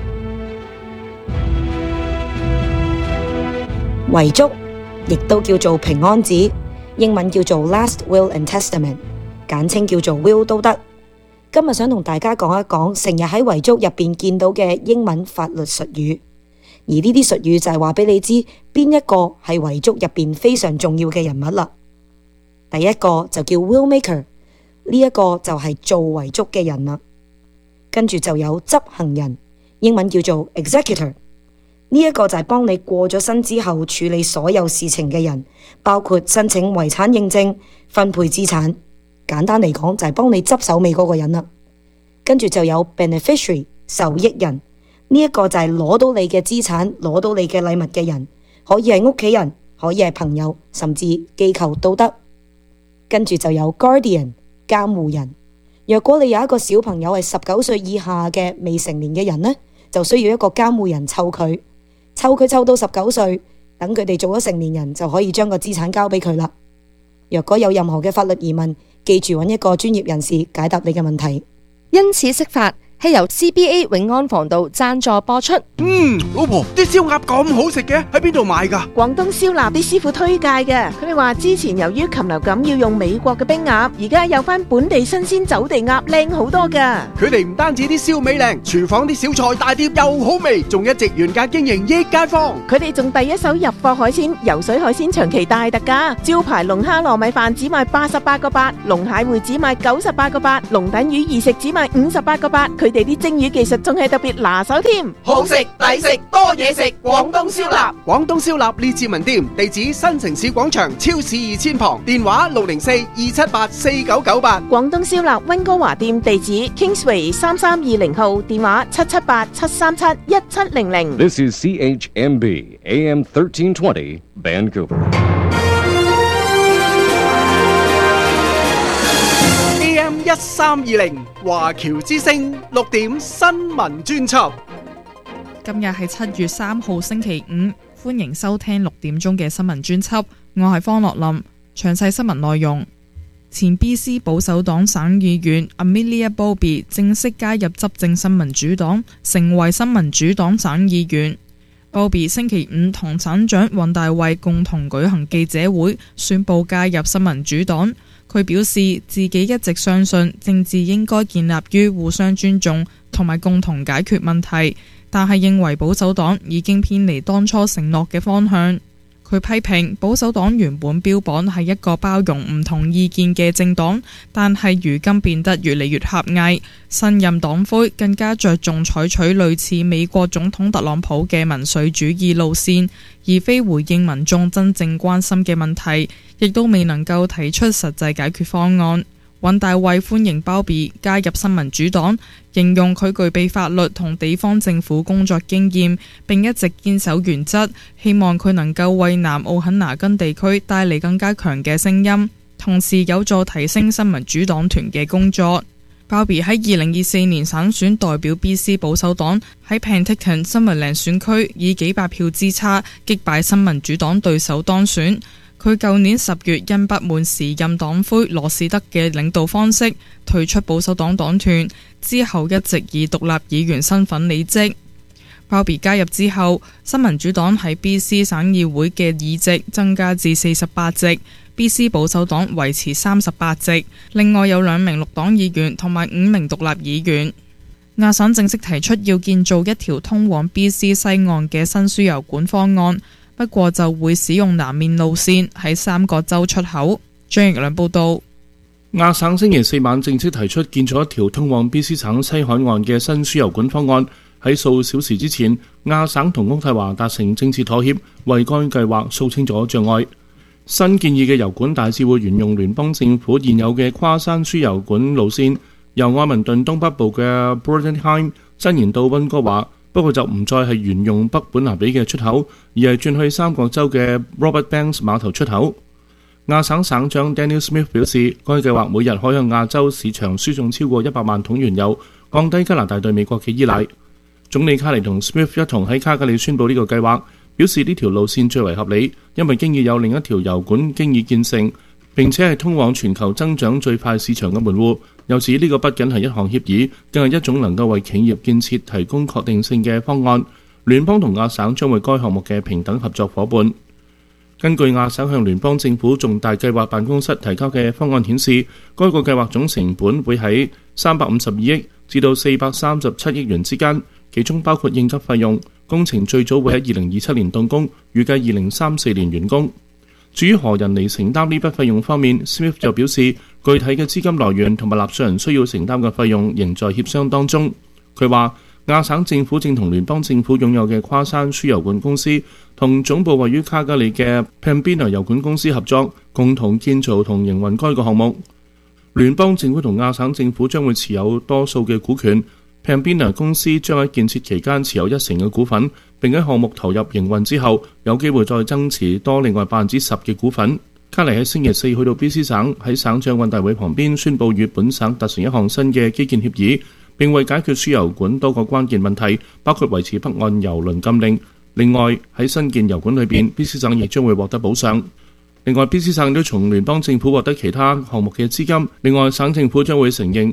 [SPEAKER 17] 遺囑亦都叫做平安紙，英文叫做 Last Will and Testament， 簡稱叫做 Will 都得。今日想同大家講一講成日喺遺囑入邊見到嘅英文法律術語，而呢啲術語就係話俾你知邊一個係遺囑入邊非常重要嘅人物啦。第一個就叫 Will Maker， 呢一個就係做遺囑嘅人啦。跟住就有執行人，英文叫做 Executor， 呢一個就係幫你過咗身之後處理所有事情嘅人，包括申請遺產認證、分配資產。簡單嚟講就係幫你執手尾嗰個人啦。跟住就有 Beneficiary， 受益人，呢一個就係攞到你嘅資產、攞到你嘅禮物嘅人，可以係屋企人，可以係朋友，甚至機構都得。跟住就有 Guardian， 監護人。若果你有一個小朋友係19歲以下嘅未成年嘅人呢，就需要一個監護人湊佢湊到19歲，等佢哋做咗成年人就可以將個資產交俾佢啦。若果有任何嘅法律疑問，記住揾一個專業人士解答你嘅問題。
[SPEAKER 4] 因此識法係由 CBA 永安防道贊助播出。
[SPEAKER 3] 老婆，啲燒鴨咁好食嘅，喺邊度買㗎？
[SPEAKER 12] 廣東燒臘啲師傅推介嘅，佢哋話之前由於禽流感要用美國嘅冰鴨，而家有翻本地新鮮走地鴨，靚好多㗎。
[SPEAKER 3] 佢哋唔單止啲燒味靚，廚房啲小菜大碟又好味，仲一直原價經營益街坊。
[SPEAKER 12] 佢哋仲第一手入貨海鮮，游水海鮮長期大特價，招牌龍蝦糯米飯只賣88個8，龍蟹會只賣98個8，龍躉魚二食只賣58個8。佢哋啲蒸魚技術仲係特別拿手添，
[SPEAKER 3] 好食抵食多嘢食，廣東燒臘。廣東燒臘列治文店，地址新城市廣場超市2000旁，電話604-278-4998。
[SPEAKER 12] 廣東燒臘溫哥華店地址 Kingsway 3320號，電話778-737-1700。
[SPEAKER 2] This is CHMB AM 1320 Vancouver.
[SPEAKER 3] AM 1320華僑之聲6點新聞專輯。
[SPEAKER 5] 今日係7月3號星期五，歡迎收聽6點鐘嘅新聞專輯。我係方樂林，詳細新聞內容。前 BC 保守黨省議員 Amelia Bowby 正式加入執政新民主黨，成為新民主黨省議員。Bowby 星期五同省長尹大衛共同舉行記者會，宣布加入新民主黨。佢表示自己一直相信政治應該建立於互相尊重同埋共同解決問題，但係認為保守黨已經偏離當初承諾嘅方向。佢批評保守黨原本標榜係一個包容唔同意見嘅政黨，但係如今變得越嚟越狹隘。新任黨魁更加着重採取類似美國總統特朗普嘅民粹主義路線，而非回應民眾真正關心嘅問題，亦都未能夠提出實際解決方案。尹大衛歡迎Bowby加入新民主黨，形容佢具備法律同地方政府工作經驗，並一直堅守原則，希望佢能夠為南奧肯拿根地區帶嚟更加強嘅聲音，同時有助提升新民主黨團嘅工作。Bowby 喺2024年省選代表 BC 保守黨，喺 Penticton、Summerland 選區以幾百票之差擊敗新民主黨對手當選。佢舊年10月因不滿時任黨魁羅士德嘅領導方式退出保守黨黨團，之後一直以獨立議員身份履職。Bowby 加入之後，新民主黨喺 BC 省議會嘅議席增加至48席， BC 保守黨維持38席，另外有2名綠黨議員同埋5名獨立議員。亞省正式提出要建造一條通往 BC 西岸嘅新輸油管方案，不過就會使用南面路線喺3個州出口。張奕良報道。
[SPEAKER 18] 亞省星期4晚正式提出建造一條通往 BC 省西海岸嘅新輸油管方案。喺數小時之前，亞省同渥太華達成政治妥協，為該計劃掃清咗障礙。新建議嘅油管大致會沿用聯邦政府現有嘅跨山輸油管路線，由愛民頓東北部嘅 Bordenheim 伸延到溫哥華。不過就唔再係沿用北本拿比嘅出口，而係轉去三角洲嘅 Robert Banks 碼頭出口。亞省省長 Daniel Smith 表示，該計劃每日可向亞洲市場輸送超過100萬桶原油，降低加拿大對美國嘅依賴。總理卡尼同 Smith 一同喺卡加里宣布呢個計劃，表示呢條路線最為合理，因為經已有另一條油管經已建成，並且係通往全球增長最快市場嘅門戶。由此呢個不僅係一項協議，更係一種能夠為企業建設提供確定性嘅方案。聯邦同亞省將為該項目嘅平等合作夥伴。根據亞省向聯邦政府重大計劃辦公室提交嘅方案顯示，該個計劃總成本會喺352億至到437億元之間，其中包括應急費用。工程最早會喺2027年動工，預計2034年完工。至於何人嚟承擔呢筆費用方面 ，Smith 就表示，具體嘅資金來源同埋納稅人需要承擔嘅費用仍在協商當中。佢話，亞省政府正同聯邦政府擁有嘅跨山輸油管公司同總部位於卡加里嘅 Pembina 油管公司合作，共同建造同營運該個項目。聯邦政府同亞省政府將會持有多數嘅股權。Pembina 公司將喺建設期間持有1成嘅股份，並喺項目投入營運之後，有機會再增持多另外10%嘅股份。卡尼喺星期4去到 BC 省，喺省長尹大會旁邊宣布與本省達成一項新嘅基建協議，並為解決輸油管多個關鍵問題，包括維持北岸油輪禁令。另外喺新建油管裏邊 ，BC 省亦將會獲得補償。另外 BC 省都從聯邦政府獲得其他項目嘅資金。另外省政府將會承認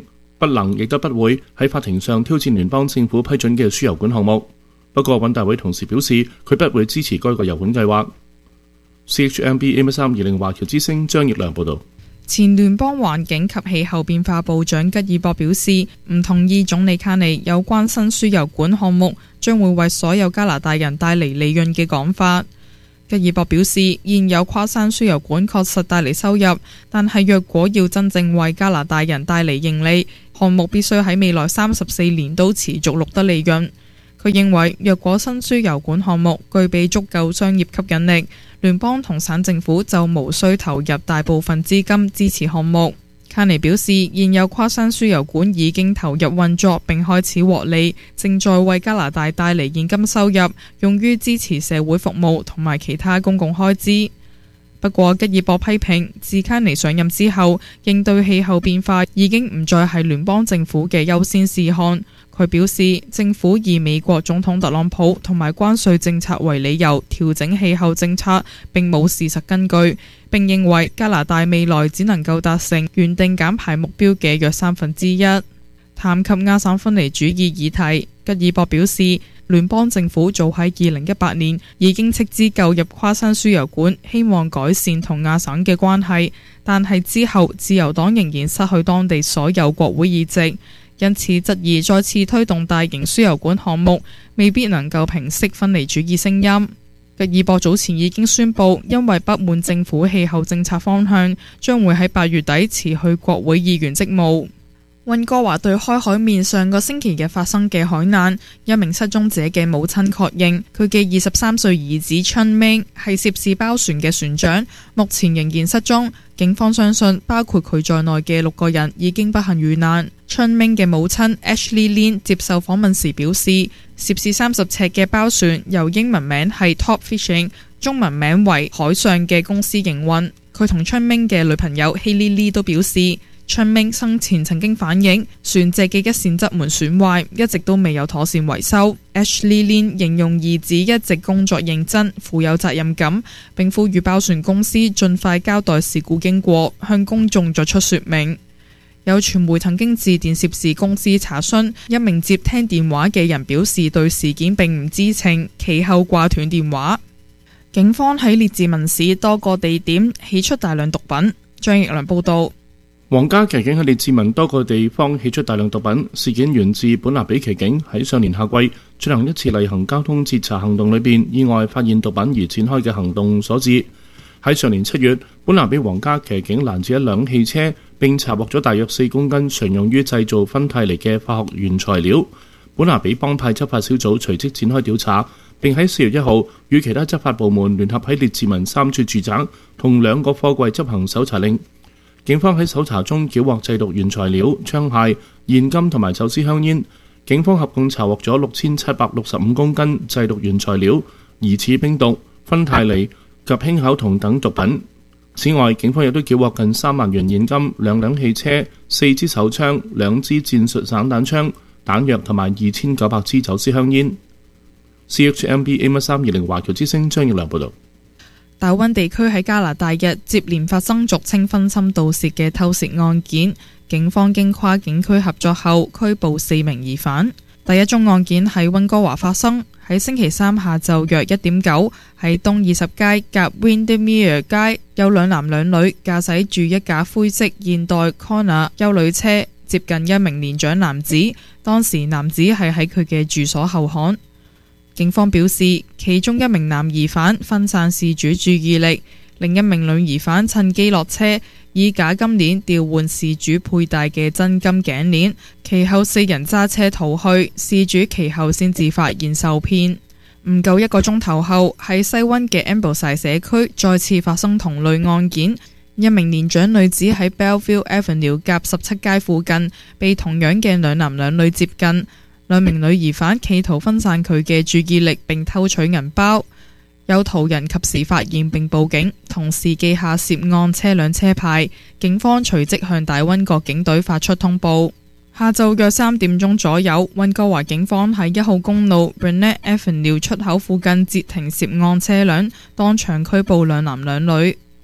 [SPEAKER 18] 不能亦都不會喺法庭上挑戰聯邦政府批准嘅輸油管項目。不過尹大偉同時表示，佢不會支持該個油管計劃。CHMB AM320華僑之聲張奕良報導。
[SPEAKER 5] 前聯邦環境及氣候變化部長吉爾博表示，唔同意總理卡尼有關新輸油管項目將會為所有加拿大人帶嚟利潤嘅講法。吉爾博表示，現有跨山輸油管確實帶嚟收入，但係若果要真正為加拿大人帶嚟盈利，項目必須喺未來34年都持續錄得利潤。佢認為，若果新輸油管項目具備足夠商業吸引力，聯邦同省政府就無需投入大部分資金支持項目。卡尼表示，現有跨山輸油管已經投入運作並開始獲利，正在為加拿大帶嚟現金收入，用於支持社會服務同埋其他公共開支。不過，吉爾博批評，自卡尼上任之後，應對氣候變化已經唔再係聯邦政府嘅優先事項。佢表示，政府以美國總統特朗普同埋關稅政策為理由調整氣候政策，並冇事實根據，並認為加拿大未來只能夠達成原定減排目標嘅約1/3。談及亞省分離主義議題，吉爾博表示，聯邦政府早喺2018年已經斥資購入跨山輸油管，希望改善同亞省嘅關係，但係之後自由黨仍然失去當地所有國會議席。因此質疑再次推動大型輸油管項目未必能夠平息分離主義聲音。吉爾博早前已經宣布，因為不滿政府氣候政策方向，將會喺8月底辭去國會議員職務。溫哥華對開海面上個星期日發生嘅海難，一名失蹤者嘅母親確認，佢嘅23歲兒子春明係涉事包船嘅船長，目前仍然失蹤。警方相信包括佢在內嘅6個人已經不幸遇難。春明嘅母親 Ashley Lin 接受訪問時表示，涉事30尺嘅包船由英文名係 Top Fishing， 中文名為海上嘅公司營運。佢同春明嘅女朋友 Hailey Lee 都表示，春明生前曾經反映船隻嘅一線側門損壞，一直都未有妥善維修。Ashley Lin 形容兒子一直工作認真，負有責任感，並呼籲包船公司盡快交代事故經過，向公眾作出說明。有傳媒曾經致電涉事公司查詢，一名接聽電話嘅人表示對事件並唔知情，其後掛斷電話。警方喺列治文市多個地點起出大量毒品。張奕良報道。
[SPEAKER 18] 皇家騎警喺列治文多個地方起出大量毒品，事件源自本拿比騎警喺上年夏季進行一次例行交通截查行動裏邊意外發現毒品而展開嘅行動所致。喺上年7月，本拿比皇家騎警攔截一輛汽車，並查獲咗大約4公斤常用於製造芬太尼嘅化學原材料。本拿比幫派執法小組隨即展開調查，並喺4月1號與其他執法部門聯合喺列治文3處住宅同2個貨櫃執行搜查令。警方喺搜查中繳獲製毒原材料、槍械、現金同埋走私香煙。警方合共查獲咗6765公斤製毒原材料、疑似冰毒、芬太尼及氫口酮等毒品。此外，警方亦都繳獲近3萬元現金、2輛汽車、4支手槍、2支戰術散彈槍、彈藥同埋2900支走私香煙。CHMB AM320華僑之聲張奕良報道。
[SPEAKER 5] 大溫地區喺加拿大日接連發生俗稱分心盜竊嘅偷竊案件，警方經跨境區合作後拘捕4名疑犯。第一宗案件喺溫哥華發生，喺星期三下晝約1:9，喺東20街夾 Windermere 街，有2男2女駕駛住一架灰色現代 Kona 休旅車接近一名年長男子，當時男子係喺佢嘅住所後巷。警方表示，其中一名男疑犯分散事主注意力，另一名女疑犯趁機落車，以假金鏈調換事主佩戴嘅真金頸鏈，其後4人揸車逃去，事主其後先至發現受騙。唔夠1個鐘頭後，喺西溫嘅 Ambleside 社區再次發生同類案件，一名年長女子喺 Belleville Avenue 夾17街附近被同樣嘅2男2女接近。2名女疑犯企圖分散佢嘅注意力並偷取銀包，有途人及時發現並報警，同時記下涉案車輛車牌。警方隨即向大溫國警隊發出通報。下晝約3點鐘左右，溫哥華警方喺1號公路 Burnett Avenue 出口附近截停涉案車輛，當場拘捕2男2女。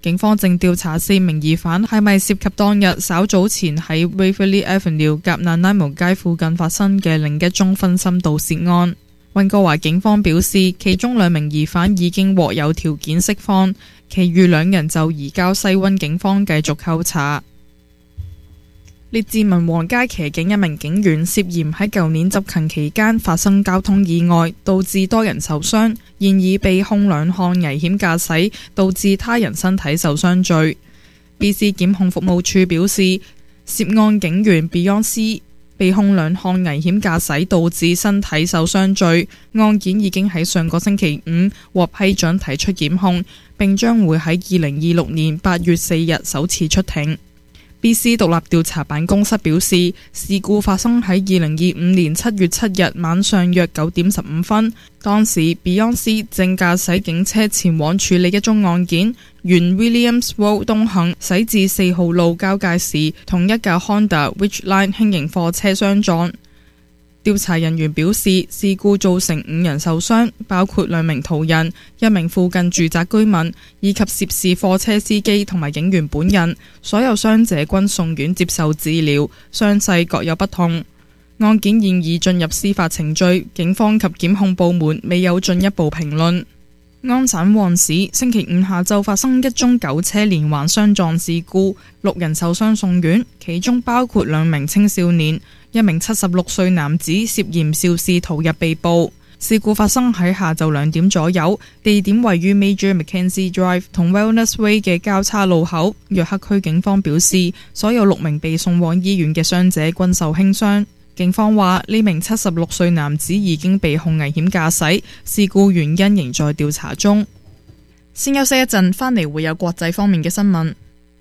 [SPEAKER 5] 警方正調查4名疑犯係咪涉及當日稍早前喺 Waverley Avenue 夾難拉姆街附近發生嘅另一宗分心盜竊案。溫哥華警方表示，其中2名疑犯已經獲有條件釋放，其餘2人就移交西溫警方繼續扣查。列治文皇街騎警一名警員涉嫌喺舊年執勤期間發生交通意外，導致多人受傷，現已被控2項危險駕駛導致他人身體受傷罪。BC 檢控服務處表示，涉案警員 Beyonce被控2項危險駕駛導致身體受傷罪，案件已經喺上個星期5獲批准提出檢控，並將會喺2026年8月4日首次出庭。BC 獨立調查辦公室表示，事故發生喺2025年7月7日晚上約9點15分，當時 Beyonce 正駕駛警車前往處理一宗案件，沿 Williams Road 東行駛至4號路交界時，同一架 Honda Ridgeline 輕型貨車相撞。調查人員表示，事故造成5人受傷，包括2名途人、1名附近住宅居民，以及涉事貨車司機同埋警員本人。所有傷者均送院接受治療，傷勢各有不同。案件現已進入司法程序，警方及檢控部門未有進一步評論。安省旺市星期5下晝發生一宗9車連環相撞事故，6人受傷送院，其中包括2名青少年。1名76歲男子涉嫌肇事逃入被捕。事故發生喺下晝2點左右，地點位於 Major Mackenzie Drive 同 Wellness Way 嘅交叉路口。約克區警方表示，所有6名被送往醫院嘅傷者均受輕傷。警方話呢名76歲男子已經被控危險駕駛，事故原因仍在調查中。先休息一陣，返嚟會有國際方面嘅新聞。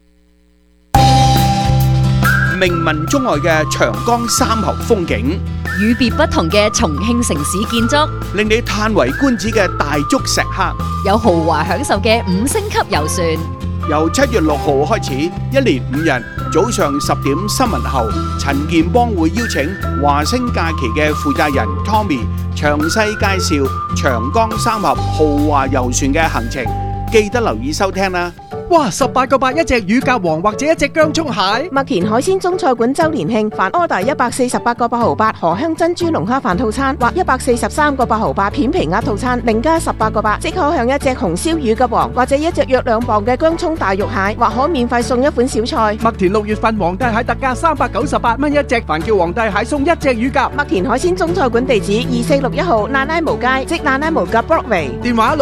[SPEAKER 8] 名聞中外嘅長江三峽風景，
[SPEAKER 19] 與別不同嘅重慶城市建築，
[SPEAKER 8] 令你嘆為觀止嘅大足石刻，
[SPEAKER 19] 有豪華享受嘅5星級遊船。
[SPEAKER 8] 由7月6號開始，一連5日，早上10點新聞後，陳健邦會邀請華星假期嘅負責人 Tommy 詳細介紹長江三峽豪華遊船嘅行程，記得留意收聽啦。
[SPEAKER 3] 哇！18個8一隻乳鴿王或者一隻薑蔥蟹。
[SPEAKER 12] 麥田海鮮中菜館周年慶，凡 order 148個8毫8荷香珍珠龍蝦飯套餐或143個8毫8片皮鴨套餐，另加18個8，即可向一隻紅燒乳鴿王或者一隻約2磅嘅薑蔥大肉蟹，或可免費送一款小菜。
[SPEAKER 3] 麥田6月份皇帝蟹特價398蚊一隻，凡叫皇帝蟹送一隻乳鴿。
[SPEAKER 12] 麥田海鮮中菜館地址2461號難拉毛街，即難拉毛嘅 Broadway。
[SPEAKER 3] 電話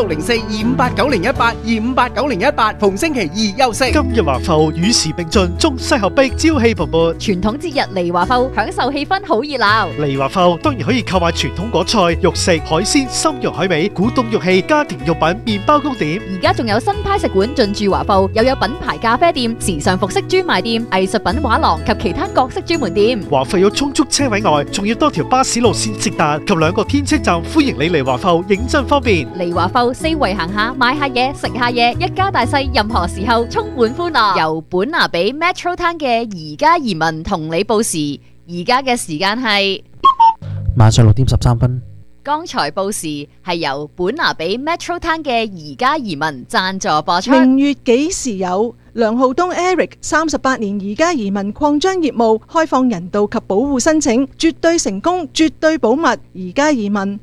[SPEAKER 3] 604-258-9018，258-9018，逢星期2休息。
[SPEAKER 20] 今日華埠與時並進，中西合璧，朝氣蓬勃。
[SPEAKER 19] 傳統節日嚟華埠，享受氣氛好熱鬧。
[SPEAKER 20] 嚟華埠當然可以購買傳統果菜、肉食、海鮮、參茸海味、古董玉器、家庭用品、麵包糕點。
[SPEAKER 19] 而家仲有新派食館進駐華埠，又有品牌咖啡店、時尚服飾專賣店、藝術品畫廊及其他各式專門店。
[SPEAKER 20] 華埠有充足車位外，仲要多條巴士路線直達及2個天車站，歡迎你嚟華埠，認真方便。
[SPEAKER 19] 嚟華埠四圍行下，買下嘢，食下嘢，一家大細任何時候充滿歡樂。由本拿比 Metro Town 嘅宜家移民同你報時，而家嘅時間係
[SPEAKER 21] 晚上6點13分。
[SPEAKER 19] 剛才報時係由本拿比 Metro Town 嘅宜家移民贊助播出。
[SPEAKER 1] 明月幾時有？梁浩東 Eric 38年宜家移民擴張業務，開放人道及保護申請，絕對成功，絕對保密。宜家移民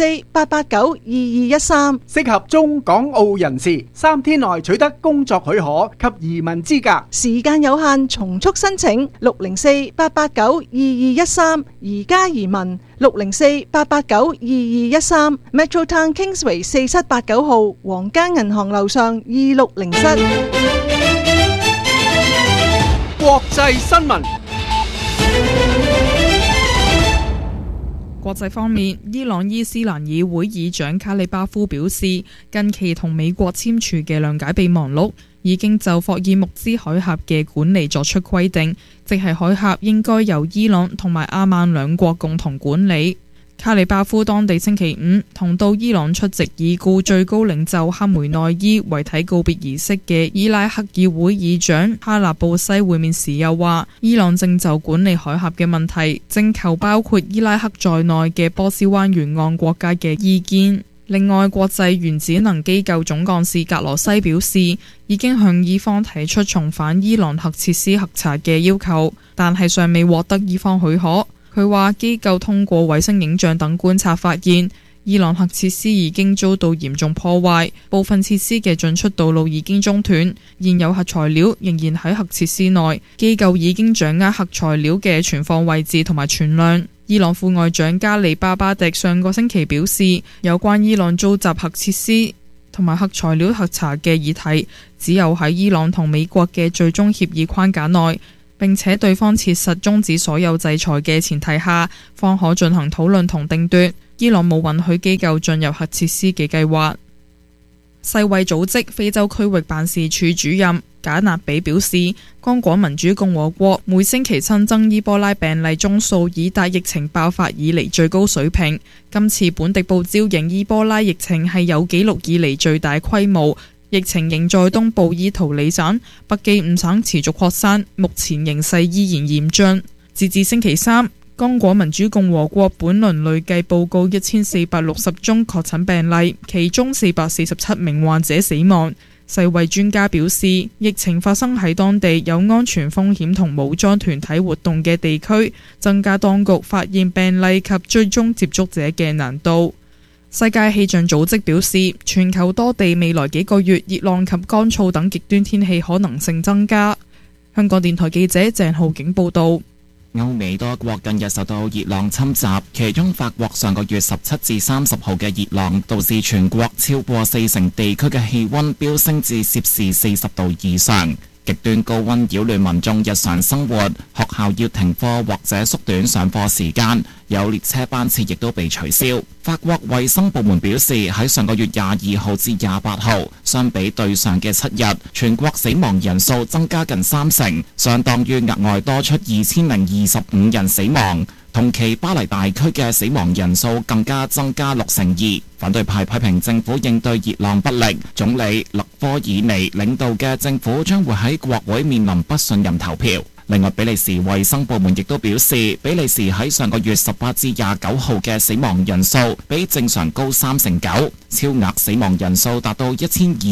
[SPEAKER 1] 604-889-2213，
[SPEAKER 3] 適合中港澳人士，3天內取得工作許可及移民資格，
[SPEAKER 1] 時間有限，從速申請。604-889-2213，宜家移民604-889-2213 Metro Town Kingsway 4789號，皇家銀行樓上260室。
[SPEAKER 3] 國際新聞。
[SPEAKER 5] 國際方面，伊朗伊斯蘭議會議長卡里巴夫表示，近期同美國簽署嘅諒解備忘錄已經就霍爾木茲海峽嘅管理作出規定，即係海峽應該由伊朗同埋阿曼兩國共同管理。卡里巴夫當地星期5同到伊朗出席已故最高領袖哈梅內伊遺體告別儀式嘅伊拉克議會議長哈納布西會面時又話，伊朗正就管理海峽嘅問題徵求包括伊拉克在內嘅波斯灣沿岸國家嘅意見。 另外，國際原子能機構總幹事格羅西表示，已經向伊方提出重返伊朗核設施核查嘅要求，但係尚未獲得伊方許可。佢話機構通過衛星影像等觀察發現，伊朗核設施已經遭到嚴重破壞，部分設施嘅進出道路已經中斷，現有核材料仍然喺核設施內。機構已經掌握核材料嘅存放位置同埋存量。伊朗副外長加里巴巴迪上個星期表示，有關伊朗遭襲核設施同埋核材料核查嘅議題，只有喺伊朗同美國嘅最終協議框架內，並且對方切實終止所有制裁嘅前提下，方可進行討論同定奪。伊朗冇允許機構進入核設施嘅計劃。世衛組織非洲區域辦事處主任賈納比表示，剛果民主共和國每星期新增伊波拉病例宗數已達疫情爆發以嚟最高水平。今次本地報招型伊波拉疫情係有紀錄以嚟最大規模，疫情仍在東部伊圖里省、北基伍省持續擴散，目前形勢依然嚴峻。截至星期三，剛果民主共和國本輪累計報告1460宗確診病例，其中447名患者死亡。世衛專家表示，疫情發生喺當地有安全風險同武裝團體活動嘅地區，增加當局發現病例及追蹤接觸者嘅難度。世界氣象組織表示，全球多地未來幾個月熱浪及乾燥等極端天氣可能性增加。香港電台記者鄭浩景報道。
[SPEAKER 7] 歐美多國近日受到熱浪侵襲，其中法國上個月17至30號嘅熱浪導致全國超過40%地區嘅氣溫飆升至攝氏40度以上。極端高溫擾亂民眾日常生活，學校要停課或者縮短上課時間，有列車班次亦都被取消。法國衛生部門表示，喺上個月22號至28號，相比對上嘅7日，全國死亡人數增加近30%，相當於額外多出2025人死亡。同期巴黎大區嘅死亡人數更加增加62%。反對派批評政府應對熱浪不力，總理勒科爾尼領導嘅政府將會喺國會面臨不信任投票。另外，比利時衛生部門亦都表示，比利時喺上個月18至29號嘅死亡人數比正常高39%，超額死亡人數達到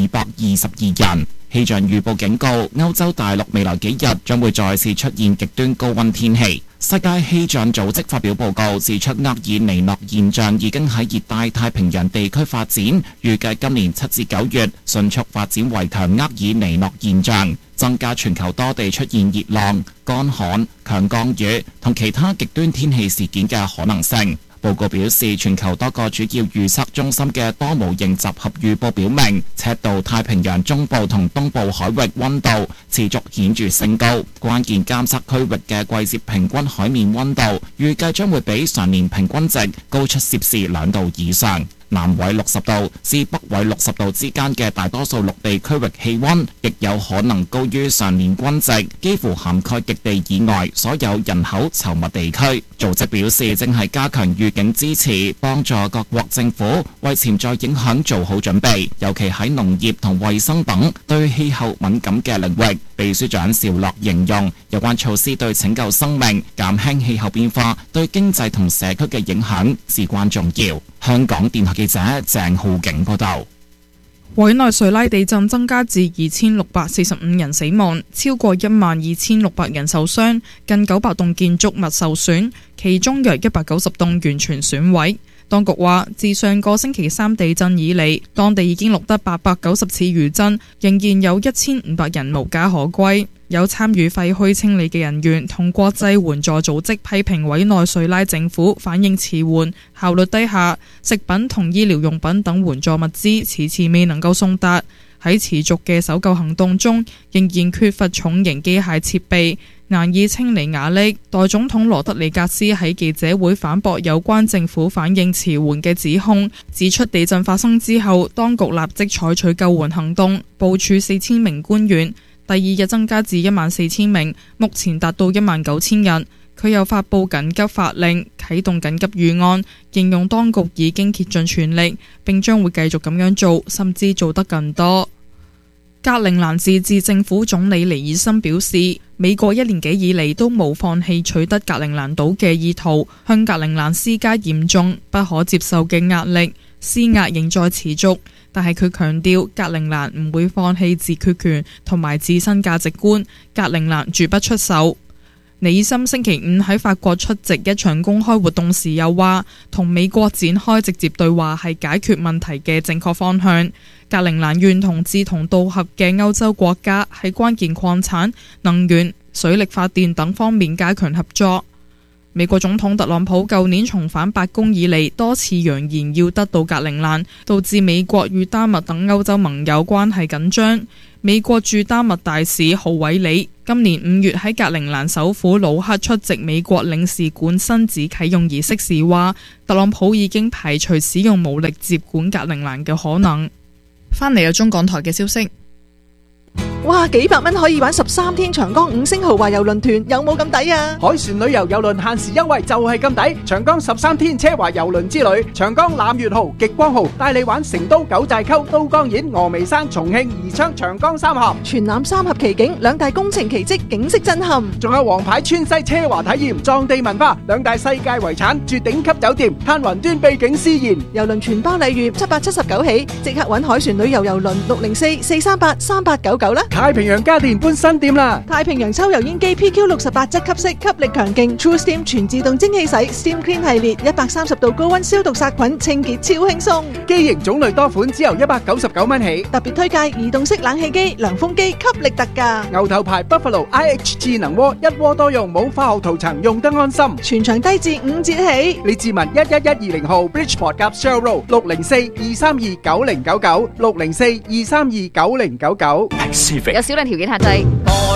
[SPEAKER 7] 1222人。氣象預報警告，歐洲大陸未來幾日將會再次出現極端高溫天氣。世界氣象組織發表報告指出，厄爾尼諾現象已經喺熱帶太平洋地區發展，預計今年7至9月迅速發展為強厄爾尼諾現象，增加全球多地出現熱浪、乾旱、強降雨同其他極端天氣事件嘅可能性。報告表示，全球多個主要預測中心嘅多模型集合預報表明，赤道太平洋中部同東部海域溫度持續顯著升高，關鍵監測區域嘅季節平均海面溫度預計將會比上年平均值高出攝氏2度以上。南緯60度至北緯60度之間嘅大多數陸地區域氣溫，亦有可能高於上年均值，幾乎涵蓋極地以外所有人口稠密地區。組織表示，正係加強預警支持，幫助各國政府為潛在影響做好準備，尤其喺農業同衛生等對氣候敏感嘅領域。秘書長邵洛形容，有關措施對拯救生命、減輕氣候變化對經濟同社區嘅影響至關重要。香港電台記者鄭浩景報道。
[SPEAKER 5] 委內瑞拉地震增加至2645人死亡，超過12600人受傷，近900棟建築物受損，其中約190棟完全損毀。當局話，自上個星期三地震以嚟，當地已經錄得890次餘震，仍然有1500人無家可歸。有參與廢墟清理嘅人員同國際援助組織批評委內瑞拉政府反應遲緩、效率低下，食品同醫療用品等援助物資遲遲未能夠送達。喺持續嘅搜救行動中，仍然缺乏重型機械設備，難以清理瓦礫。代總統羅德里格斯喺記者會反駁有關政府反應遲緩嘅指控，指出地震發生之後，當局立即採取救援行動，部署4000名官員。第二日增加至14000名，目前達到19000人。佢又發布緊急法令，啟動緊急預案，形容當局已經竭盡全力，並將會繼續咁樣做，甚至做得更多。格陵蘭自治政府總理尼爾森表示，美國1年幾以嚟都冇放棄取得格陵蘭島嘅意圖，向格陵蘭施加嚴重不可接受嘅壓力。 施壓仍在持續，但係佢強調格陵蘭唔會放棄自決權同埋自身價值觀，格陵蘭絕不出手。尼森星期五喺法國出席一場公開活動時又話，同美國展開直接對話係解決問題嘅正確方向。格陵蘭願同志同道合嘅歐洲國家喺關鍵礦產、能源、水力發電等方面加強合作。美國總統特朗普舊年重返白宮以嚟，多次揚言要得到格陵蘭，導致美國與丹麥等歐洲盟友關係緊張。美國駐丹麥大使浩韋里今年5月喺格陵蘭首府魯克出席美國領事館新址啟用儀式時話，特朗普已經排除使用武力接管格陵蘭嘅可能。返嚟有中港台嘅消息。
[SPEAKER 1] 哇，幾百蚊可以玩13天長江5星豪華郵輪團，有冇咁抵啊？
[SPEAKER 3] 海船旅遊郵輪限時優惠就係咁抵，長江13天奢華郵輪之旅，長江攬月號、極光號帶你玩成都九寨溝、都江堰、峨眉山、重慶、宜昌、長江三峽，
[SPEAKER 1] 全攬三峽奇景，兩大工程奇蹟，景色震撼。
[SPEAKER 3] 仲有皇牌川西奢華體驗，藏地文化，兩大世界遺產，住頂級酒店，嘆雲端秘境思妍。
[SPEAKER 1] 郵輪全包禮遇779起，即刻搵海船旅遊郵輪604-438-3899啦！
[SPEAKER 3] 太平洋家電搬新店啦！
[SPEAKER 1] 太平洋抽油煙機 PQ68 質吸式，吸力強勁 True Steam 全自動蒸汽洗 Steam Clean 系列，130度高溫消毒殺菌，清潔超輕鬆。
[SPEAKER 3] 機型種類多款，只由199蚊起。
[SPEAKER 1] 特別推介移動式冷氣機、涼風機，吸力特價。
[SPEAKER 3] 牛頭牌 Buffalo IH 智能鍋，一鍋多用，冇化學塗層，用得安心。
[SPEAKER 1] 全場低至5折起。
[SPEAKER 3] 你自問11120號 Bridgeport 夾 Shell Road 604-232-9099 604-232-9099。
[SPEAKER 19] 有少量條件限制。